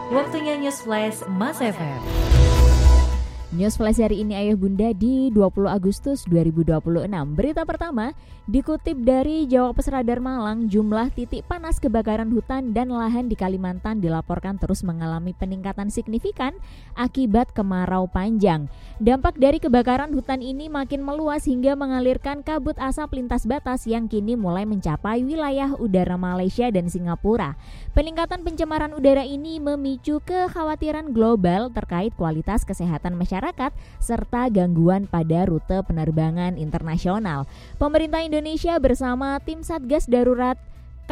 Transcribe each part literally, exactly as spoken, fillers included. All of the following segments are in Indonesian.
Waktunya News Flash Mas F M. News Flash hari ini Ayah Bunda di dua puluh Agustus dua ribu dua puluh enam. Berita pertama dikutip dari Jawapres Radar Malang, jumlah titik panas kebakaran hutan dan lahan di Kalimantan dilaporkan terus mengalami peningkatan signifikan akibat kemarau panjang. Dampak dari kebakaran hutan ini makin meluas hingga mengalirkan kabut asap lintas batas yang kini mulai mencapai wilayah udara Malaysia dan Singapura. Peningkatan pencemaran udara ini memicu kekhawatiran global terkait kualitas kesehatan masyarakat serta gangguan pada rute penerbangan internasional. Pemerintah Indonesia bersama tim Satgas Darurat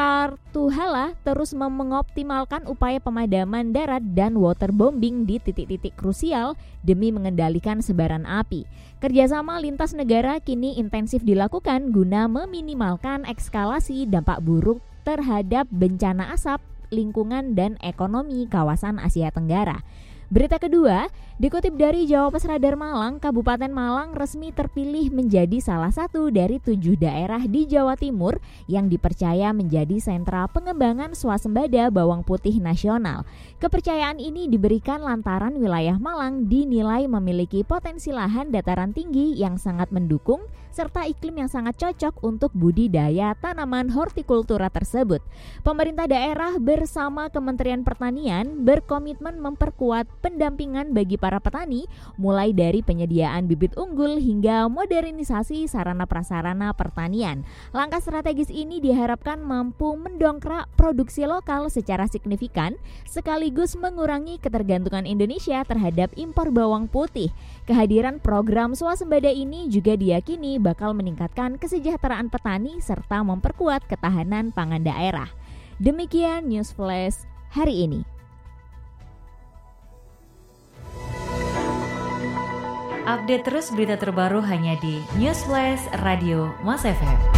Kartuhala terus mengoptimalkan upaya pemadaman darat dan waterbombing di titik-titik krusial demi mengendalikan sebaran api. Kerjasama lintas negara kini intensif dilakukan guna meminimalkan eskalasi dampak buruk terhadap bencana asap, lingkungan, dan ekonomi kawasan Asia Tenggara. Berita kedua, dikutip dari Jawapres Radar Malang, Kabupaten Malang resmi terpilih menjadi salah satu dari tujuh daerah di Jawa Timur yang dipercaya menjadi sentra pengembangan swasembada bawang putih nasional. Kepercayaan ini diberikan lantaran wilayah Malang dinilai memiliki potensi lahan dataran tinggi yang sangat mendukung serta iklim yang sangat cocok untuk budidaya tanaman hortikultura tersebut. Pemerintah daerah bersama Kementerian Pertanian berkomitmen memperkuat pendampingan bagi para petani, mulai dari penyediaan bibit unggul hingga modernisasi sarana prasarana pertanian. Langkah strategis ini diharapkan mampu mendongkrak produksi lokal secara signifikan, sekaligus mengurangi ketergantungan Indonesia terhadap impor bawang putih. Kehadiran program swasembada ini juga diyakini bakal meningkatkan kesejahteraan petani serta memperkuat ketahanan pangan daerah. Demikian News Flash hari ini. Update terus berita terbaru hanya di News Flash Radio Mas F M.